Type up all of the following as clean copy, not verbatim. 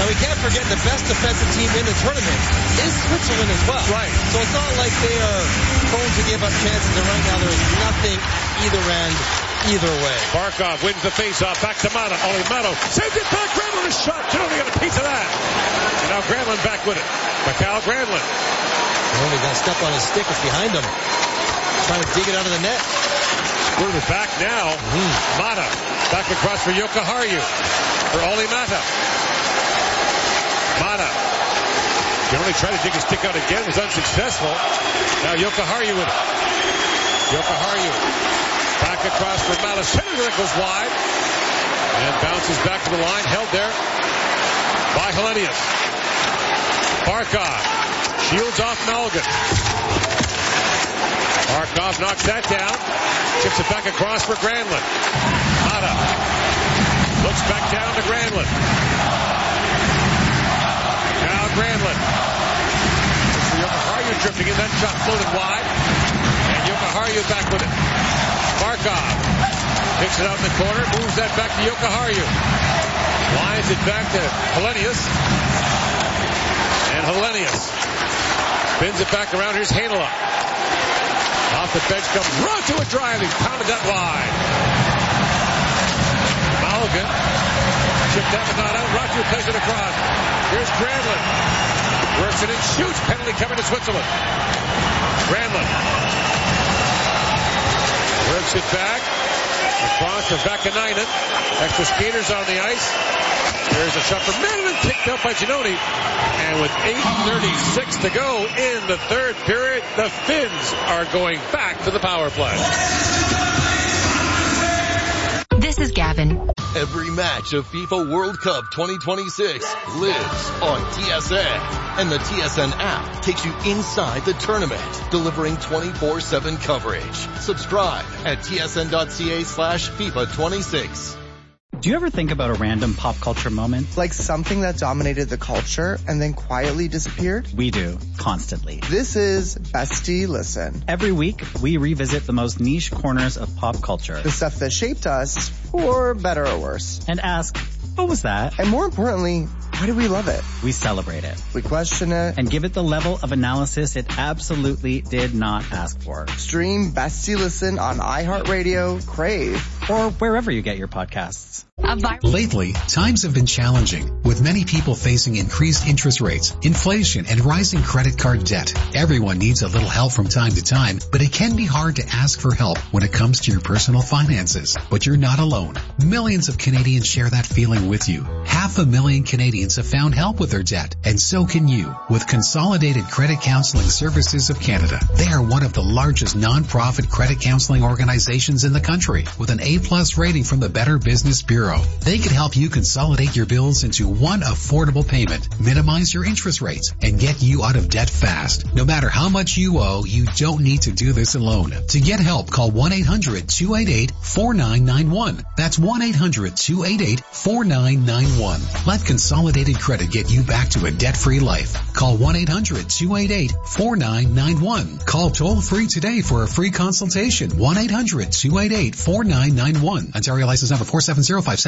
we can't forget the best defensive team in the tournament is Switzerland as well. Right. So it's not like they are prone to give up chances, and right now there is nothing either end, either way. Barkov wins the face-off. Back to Mata. Olli Mata saves it back. Granlund is shot. Ginoni got a piece of that. And now Granlund back with it. Mikael Granlund. Oh, he got a step on his stick. It's behind him. Trying to dig it out of the net. Squirted back now. Mata. Back across for Jokiharju. For Olli Mata. Mata. Ginoni tried to dig his stick out again. Was unsuccessful. Now Jokiharju with it. Jokiharju. Back across for Mata. Center that goes wide. And bounces back to the line. Held there by Helenius. Barkov. Shields off Malgin. Barkov knocks that down. Chips it back across for Granlund. Mata. Looks back down to Granlund. Now Granlund. Looks for Jokiharju drifting in. That shot floated wide. And Jokiharju back with it. Barkov picks it out in the corner. Moves that back to Jokiharju. Lines it back to Helenius. And Helenius spins it back around. Here's Heinola. Off the bench comes Rato a driving. Pounded that wide. Malgin. Chipped that but not out. Rato plays it across. Here's Granlund. Works it and shoots. Penalty coming to Switzerland. Granlund. Works it back. Across for Vakanainen. Extra skaters on the ice. There's a shot for Manning, kicked out by Ginoni. And with 8:36 to go in the third period, the Finns are going back to the power play. This is Gavin. Every match of FIFA World Cup 2026 lives on TSN. And the TSN app takes you inside the tournament, delivering 24/7 coverage. Subscribe at tsn.ca/FIFA26. Do you ever think about a random pop culture moment? Like something that dominated the culture and then quietly disappeared? We do, constantly. This is Bestie Listen. Every week, we revisit the most niche corners of pop culture. The stuff that shaped us, for better or worse. And ask, what was that? And more importantly, why do we love it? We celebrate it. We question it. And give it the level of analysis it absolutely did not ask for. Stream Bestie Listen on iHeartRadio, Crave, or wherever you get your podcasts. Lately, times have been challenging, with many people facing increased interest rates, inflation, and rising credit card debt. Everyone needs a little help from time to time, but it can be hard to ask for help when it comes to your personal finances. But you're not alone. Millions of Canadians share that feeling with you. 500,000 Canadians have found help with their debt, and so can you, with Consolidated Credit Counseling Services of Canada. They are one of the largest non-profit credit counseling organizations in the country, with an A+ rating from the Better Business Bureau. They can help you consolidate your bills into one affordable payment, minimize your interest rates, and get you out of debt fast. No matter how much you owe, you don't need to do this alone. To get help, call 1-800-288-4991. That's 1-800-288-4991. Let Consolidated Credit get you back to a debt-free life. Call 1-800-288-4991. Call toll-free today for a free consultation. 1-800-288-4991. Ontario license number 4705786.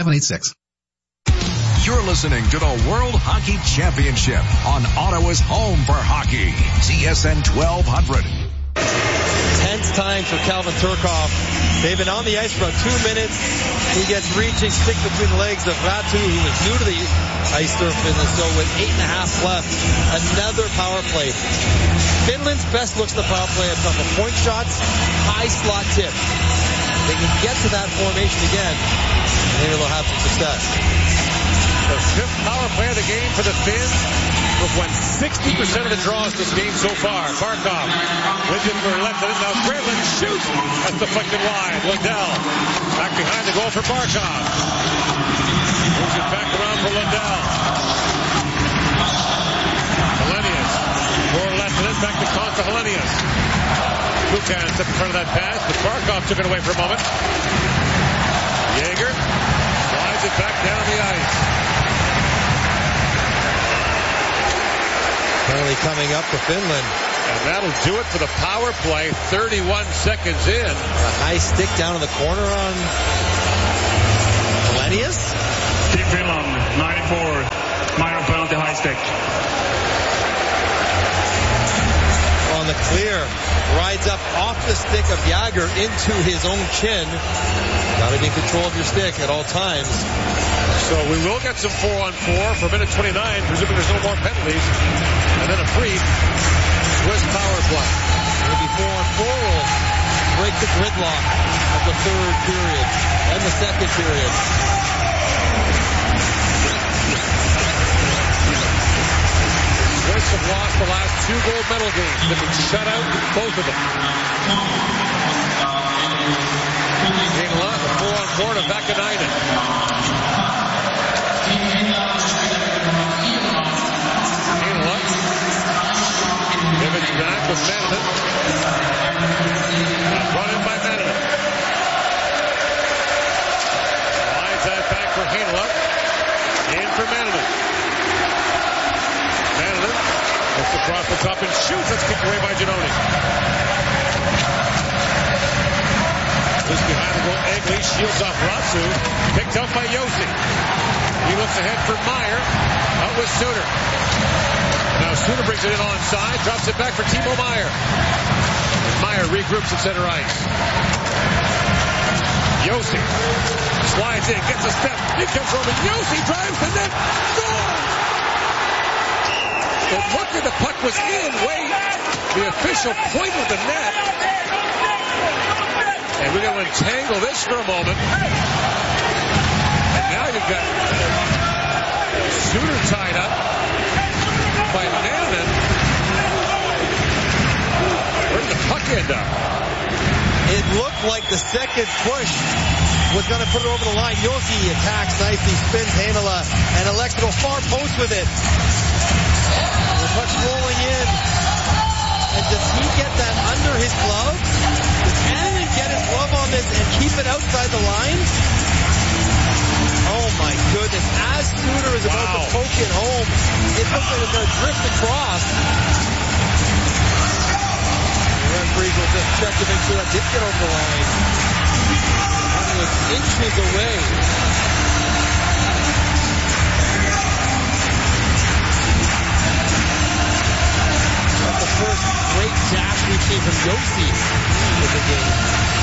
You're listening to the World Hockey Championship on Ottawa's home for hockey, TSN 1200. Tense times for Calvin Turcoff. They've been on the ice for about 2 minutes. He gets reaching, stick between the legs of Ratu, who is new to the ice surface, and so with 8.5 left, another power play. Finland's best looks at the power play, a couple point shots, high slot tip. They can get to that formation again, maybe they'll have some success. The fifth power play of the game for the Finns. We've won 60% of the draws this game so far. Barkov wins it for Lehtonen. Now Granlund shoots. That's deflected wide. Lundell back behind the goal for Barkov. Moves it back around for Lundell. Helenius for Lehtonen. Back to Conta Helenius. Kukan up in front of that pass, but Barkov took it away for a moment. Jaeger slides it back down the ice. Penalty coming up for Finland. And that'll do it for the power play. 31 seconds in. A high stick down in the corner on Helenius. Team Finland, 94 minor penalty. stick. On the clear, rides up off the stick of Jagger into his own chin. Got to be in control of your stick at all times. So we will get some 4-on-4 for minute 29, presuming there's no more penalties. And then a brief Swiss power play. It'll be 4-on-4. Will break the gridlock of the third period and the second period. Swiss have lost the last 2 gold medal games. They've been shut out in both of them. Heinola, the 4-on-4 to Vakanainen. Heinola. Gibbons back with Manning. Brought in by Manning. Lines that back for Heinola. In for Manning. Manning looks across the top and shoots. That's kicked away by Giannoni. Loose behind the goal. Egley shields off Ratsu. Picked up by Yossi. He looks ahead for Meyer. Out with Suter. Now Suter brings it in onside. Drops it back for Timo Meyer. And Meyer regroups at center ice. Yossi slides in. Gets a step. Here comes Roman. Yossi drives the net. Goal! It looked like the puck was in. Wait. The official pointed the net. And we're going to entangle this for a moment. And now you've got Suter tied up by Manning. Where did the puck end up? It looked like the second push was going to put it over the line. Yossi attacks nicely, spins Heinola, and elects to go far post with it. The puck's rolling in. And does he get that under his glove? Does Manning get his glove on this and keep it outside the line? Oh my goodness. As Suter is about to poke it home, it looks like it's going to drift across. The referees will just check to make sure that did get over the line. That was inches away. That's the first great dash we've seen from Yossi in the game.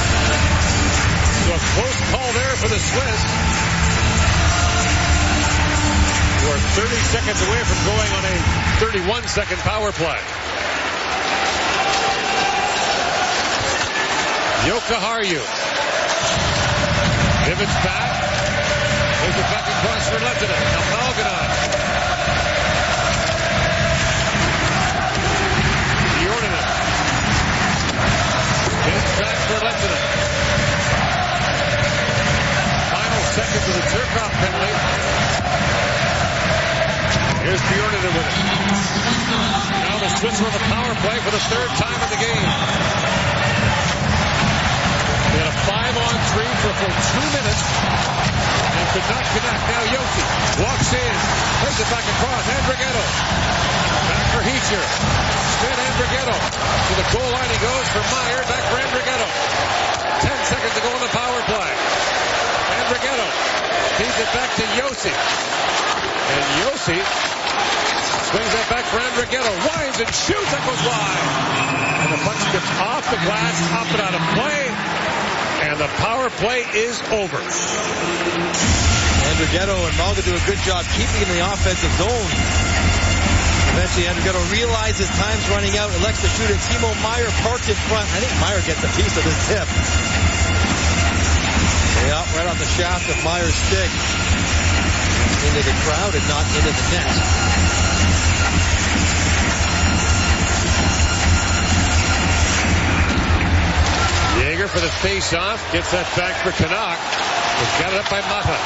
So a close call there for the Swiss. We're 30 seconds away from going on a 31-second power play. Jokiharju. Pivots back. Moves it back across for Lehtinen. Now Malgina. Jordan. Gets back for Lehtinen. Final seconds of the Turcotte penalty. Here's Bjornen with it. Now the Swiss are on the power play for the third time in the game. They had a 5-on-3 for a full 2 minutes. And could not connect. Now Yossi walks in. Plays it back across. Andrighetto. Back for Heacher. Spin Andrighetto. To the goal line he goes for Meyer. Back for Andrighetto. 10 seconds to go on the power play. Andrighetto feeds it back to Yossi. And Yossi swings that back for Andrighetto. Winds and shoots. That goes wide. And the puck skips off the glass, up and out of play. And the power play is over. Andrighetto and Malga do a good job keeping in the offensive zone. Eventually Andrighetto realizes time's running out, elects to shoot it. Timo Meyer parked in front. I think Meyer gets a piece of this tip. Yeah, right on the shaft of Meyer's stick. Into the crowd and not into the net. Jaeger for the face-off. Gets that back for Canuck. He's got it up by Mata.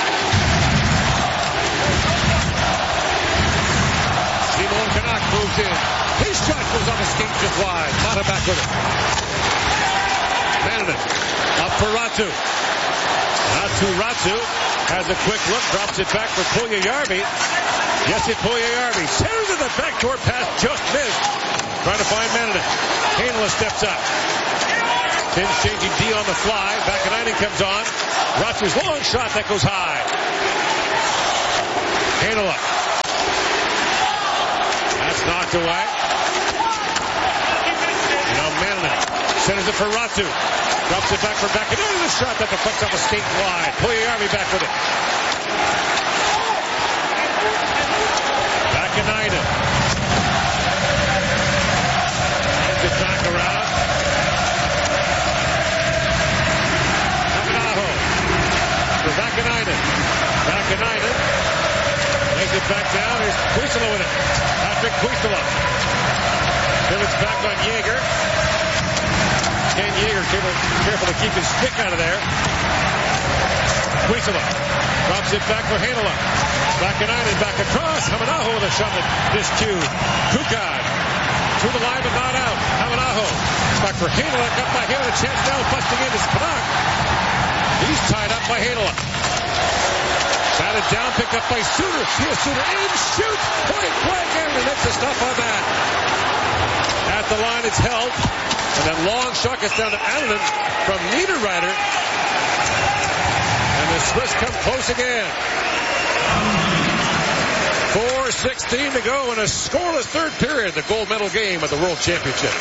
Simon Canuck moves in. His shot goes off his skate just wide. Mata back with it. Manning up for Ratsu. Ratsu has a quick look. Drops it back for Puljujärvi. Jesse Puljujärvi centers in the backdoor pass. Just missed. Trying to find Manning. Heinola steps up. Tim's changing D on the fly. Vakanainen comes on. Ratsu's long shot that goes high. Heinola. It's knocked away. Now Manning centers it for Ratu. Drops it back for Beckett. There's a shot that deflects off a skate wide. Puljujärvi back with it. Vakanainen. Hands it back around. Aho. For Vakanainen. Vakanainen. Lays it back down. Here's Puistola with it. Patrick Puistola. Pivots back on Jaeger. Ken Jaeger careful to keep his stick out of there. Puistola drops it back for Heinola. Vakanainen back across. Hamanaho with a shot that miscued. Kukad to the line but not out. Hamanaho back for Heinola. Got by Heinola. A chance now busting in is Panak. He's tied up by Heinola. Batted down, picked up by Suter. Suter in, shoots, point blank, and he makes the stop on that. At the line, it's held. And that long shot gets down to Annunen from Niederreiter. And the Swiss come close again. 4:16 to go in a scoreless third period. The gold medal game at the World Championship.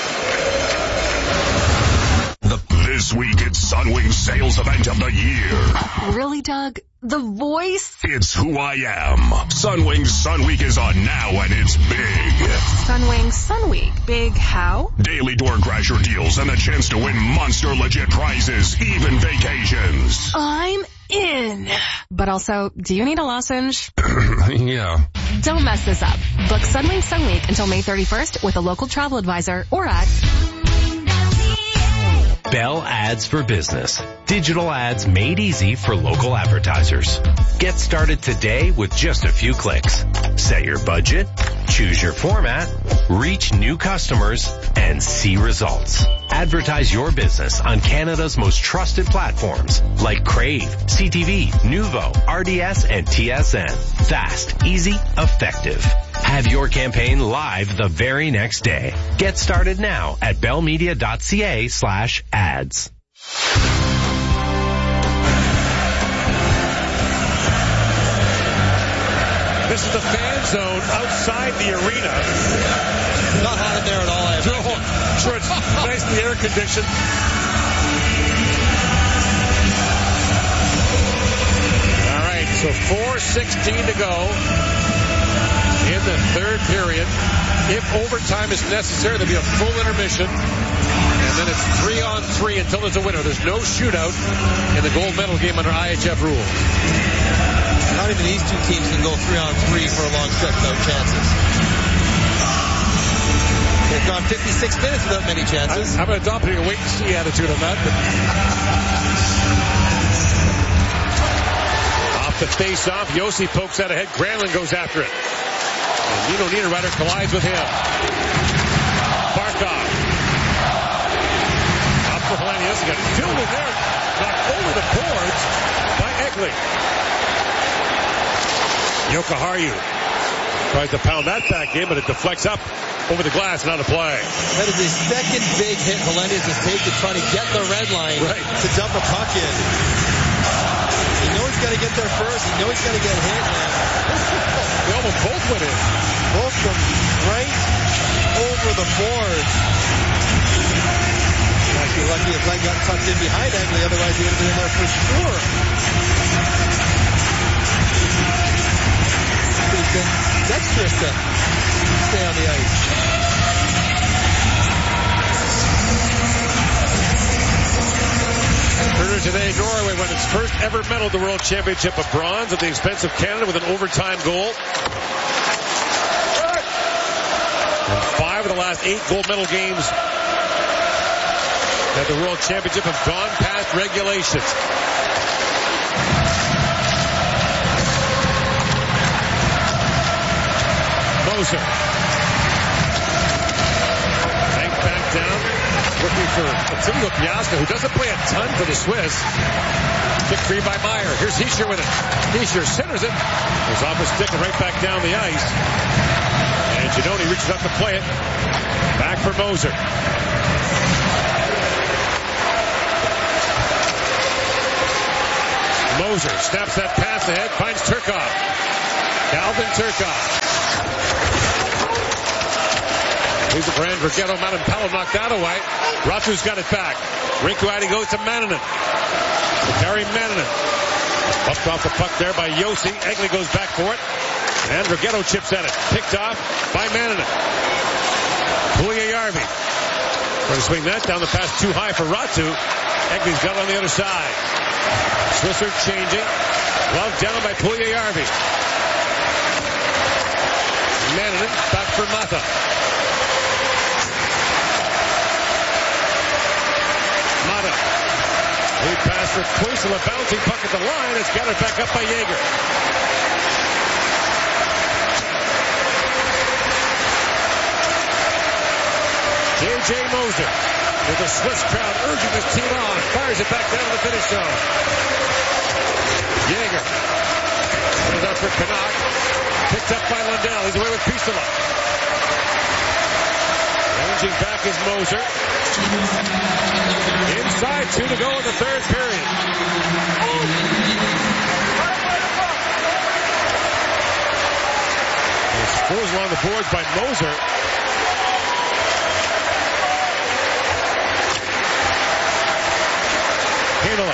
This week, it's Sunwing's sales event of the year. Really, Doug? The voice? It's who I am. Sunwing's Sun Week is on now, and it's big. Sunwing Sun Week. Big how? Daily door crasher deals and the chance to win monster legit prizes, even vacations. I'm in. But also, do you need a lozenge? Yeah. Don't mess this up. Book Sunwing Sun Week until May 31st with a local travel advisor or at Bell Ads for Business. Digital ads made easy for local advertisers. Get started today with just a few clicks. Set your budget, choose your format, reach new customers, and see results. Advertise your business on Canada's most trusted platforms like Crave, CTV, Nuvo, RDS, and TSN. Fast, easy, effective. Have your campaign live the very next day. Get started now at bellmedia.ca/ads. This is the fan zone outside the arena. Not hot in there at all. Sure, it's nicely air conditioned. All right, so 4:16 to go in the third period. If overtime is necessary, there'll be a full intermission. And then it's 3-on-3 until there's a winner. There's no shootout in the gold medal game under IHF rules. Not even these two teams can go 3-on-3 for a long stretch without chances. They've gone 56 minutes without many chances. I'm adopting a wait-and-see attitude on that. But off the face-off, Josi pokes out ahead. Granlund goes after it. And Nino Niederreiter collides with him. Barkov. Up for Helenius. He got filled in there. Knocked over the boards by Eggly. Jokiharju tries to pound that back in, but it deflects up over the glass and out of play. That is the second big hit Helenius has taken trying to get the red line to dump a puck in. You know he's got to get there first. You know he's got to get hit. They almost both went in. Both from right over the board. Actually lucky if Leg got tucked in behind Eggly, otherwise he would have been in there for sure. He's been dexterous to stay on the ice. Earlier today, Norway won its first ever medal at the World Championship of bronze at the expense of Canada with an overtime goal. And 5 of the last 8 gold medal games at the World Championship have gone past regulations. Moser. Back down. Looking for Attilio Piasca, who doesn't play a ton for the Swiss. Kick free by Meyer. Here's Hischier with it. Hischier centers it. Goes off his stick and right back down the ice. And Giannoni reaches up to play it. Back for Moser. Moser snaps that pass ahead, finds Turkov. Calvin Turkov. Here's the brand Draghetto. Maninpello knocked that away. Ratu's got it back. Rinkuäiti goes to Manninen. Kari Manninen. Bumped off the puck there by Josi. Egli goes back for it. And Draghetto chips at it. Picked off by Manninen. Puljujärvi. Trying to swing that down the pass too high for Ratu. Egli's got it on the other side. Swisher changing. Glove down by Puljujärvi. Manninen back for Mata. Mata. Lead pass for Kuisela. Bouncing puck at the line. It's got it back up by Jaeger. J.J. Moser with the Swiss crowd urging his team on. Fires it back down to the finish zone. Jaeger. Goes out for Canuck. Picked up by Lundell. He's away with Pisula. Ranging back is Moser. Inside 2 to go in the third period. Scores along the boards by Moser. Heinola.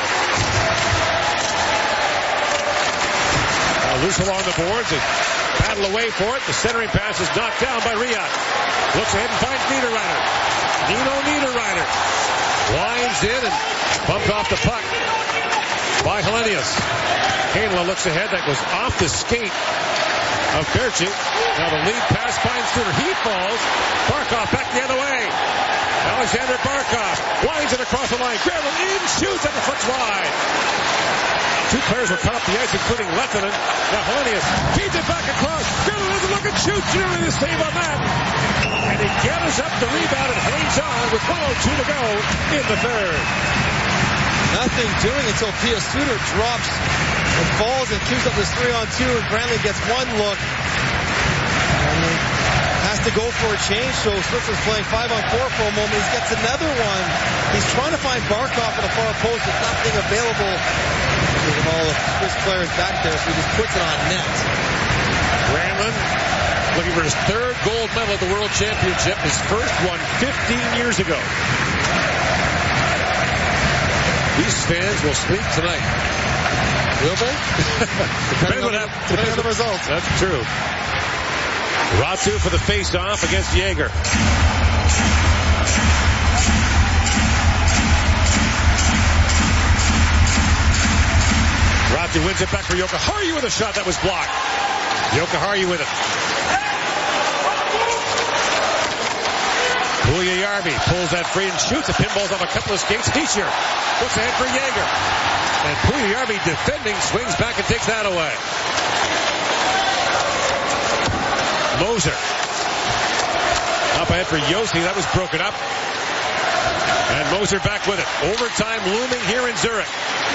Loose along the boards and battle away for it. The centering pass is knocked down by Riad. Looks ahead and finds Niederreiter. Nino Niederreiter winds in and bumped off the puck by Helenius. Heinola looks ahead. That goes off the skate of Berchi. Now the lead pass finds Studer. He falls. Barkov back the other way. Alexander Barkov winds it across the line. Granlund in, shoots at the foot's wide. 2 players will cut up the ice, including Lehtonen. Now Helenius feeds it back across. Granlund doesn't look and shoots. Nearly the save on that. And he gathers up the rebound and hangs on with 1:02 to go in the third. Nothing doing until Pia Suter drops and falls and queues up this 3-on-2, and Granlund gets one look. And has to go for a change, so Switzerland's playing 5-on-4 for a moment. He gets another one. He's trying to find Barkov in the far post, but nothing available with all the Swiss players back there, so he just puts it on net. Granlund looking for his 3rd gold medal at the World Championship, his first one 15 years ago. These fans will sleep tonight. Will they? Depending on the results. That's true. Ratu for the face-off against Jaeger. Ratu wins it back for Jokiharju with a shot that was blocked. Jokiharju with it. Puljujärvi pulls that free and shoots. The pinballs off a couple of skates. Hischier looks ahead for Jaeger. And Puljujärvi defending, swings back and takes that away. Moser. Up ahead for Josi. That was broken up. And Moser back with it. Overtime looming here in Zurich.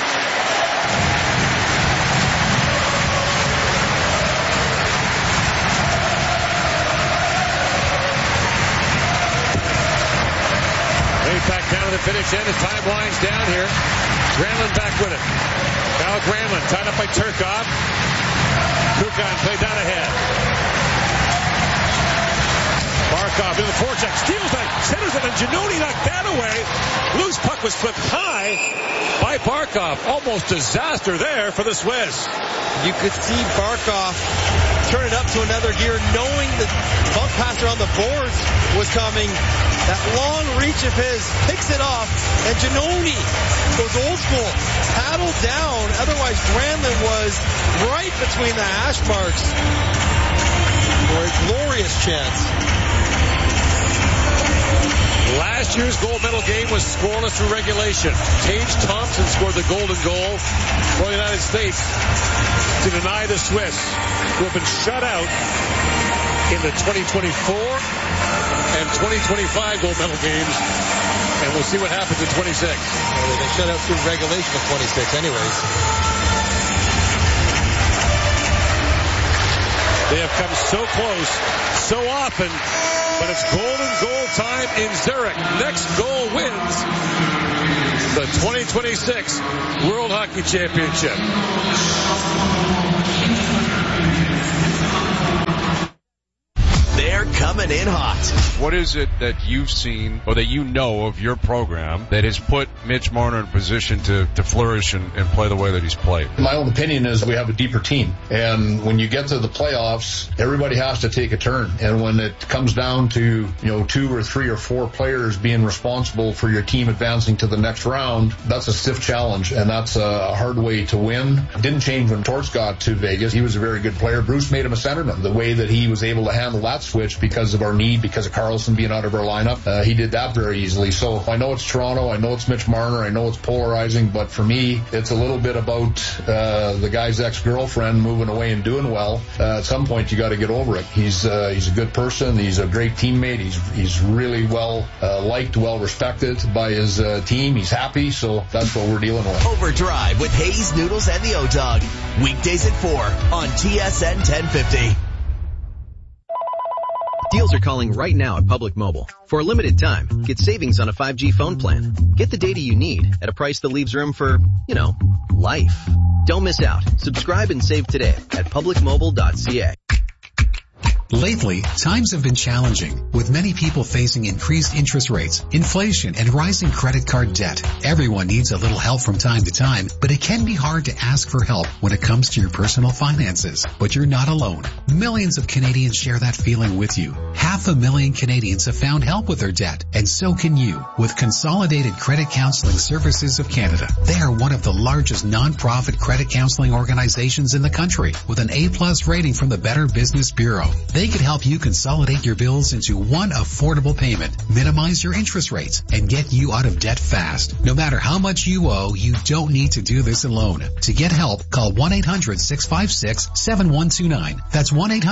Back down to the finish end as time winds down here. Granlund back with it. Now Granlund tied up by Turkov. Kukan played down ahead. Barkov in the forecheck. Steals that. Centers it, and Giannoni knocked that away. Loose puck was flipped high by Barkov. Almost disaster there for the Swiss. You could see Barkov turn it up to another gear, knowing the bump passer on the boards was coming. That long reach of his picks it off, and Giannoni goes old school, paddled down. Otherwise, Granlund was right between the hash marks for a glorious chance. Last year's gold medal game was scoreless through regulation. Tage Thompson scored the golden goal for the United States to deny the Swiss, who have been shut out in the 2024 and 2025 gold medal games. And we'll see what happens in 26. Well, they've been shut out through regulation of 26 anyways. They have come so close, so often, but it's golden goal time in Zurich. Next goal wins the 2026 World Hockey Championship. They're coming coming in hot. What is it that you've seen or that you know of your program that has put Mitch Marner in position to flourish and play the way that he's played? My own opinion is we have a deeper team. And when you get to the playoffs, everybody has to take a turn. And when it comes down to, 2 or 3 or 4 players being responsible for your team advancing to the next round, that's a stiff challenge. And that's a hard way to win. It didn't change when Torts got to Vegas. He was a very good player. Bruce made him a centerman. The way that he was able to handle that switch because of our need, because of Carlson being out of our lineup, he did that very easily. So I know it's Toronto. I know it's Mitch Marner. I know it's polarizing. But for me, it's a little bit about the guy's ex-girlfriend moving away and doing well. At some point, you got to get over it. He's a good person. He's a great teammate. He's really well liked, well respected by his team. He's happy. So that's what we're dealing with. Overdrive with Hayes, Noodles, and the O-Dog. Weekdays at 4 on TSN 1050. Deals are calling right now at Public Mobile. For a limited time, get savings on a 5G phone plan. Get the data you need at a price that leaves room for, life. Don't miss out. Subscribe and save today at publicmobile.ca. Lately, times have been challenging, with many people facing increased interest rates, inflation, and rising credit card debt. Everyone needs a little help from time to time, but it can be hard to ask for help when it comes to your personal finances. But you're not alone. Millions of Canadians share that feeling with you. 500,000 Canadians have found help with their debt, and so can you, with Consolidated Credit Counseling Services of Canada. They are one of the largest non-profit credit counseling organizations in the country, with an A+ rating from the Better Business Bureau. They can help you consolidate your bills into one affordable payment, minimize your interest rates, and get you out of debt fast. No matter how much you owe, you don't need to do this alone. To get help, call 1-800-656-7129. That's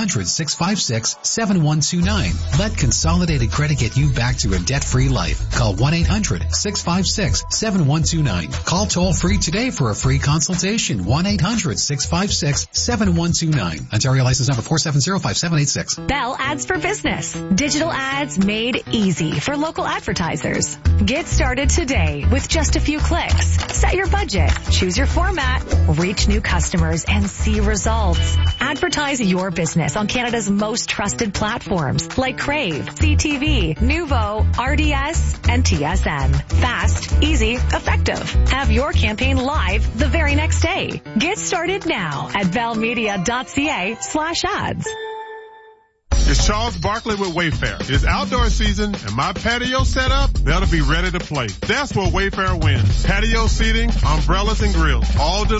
1-800-656-7129. Let Consolidated Credit get you back to a debt-free life. Call 1-800-656-7129. Call toll-free today for a free consultation. 1-800-656-7129. Ontario license number 4705786. Bell Ads for Business. Digital ads made easy for local advertisers. Get started today with just a few clicks. Set your budget, choose your format, reach new customers, and see results. Advertise your business on Canada's most trusted platforms like Crave, CTV, Nuvo, RDS, and TSN. Fast, easy, effective. Have your campaign live the very next day. Get started now at bellmedia.ca/ads. It's Charles Barkley with Wayfair. It's outdoor season and my patio set up, that'll be ready to play. That's where Wayfair wins. Patio seating, umbrellas, and grills. All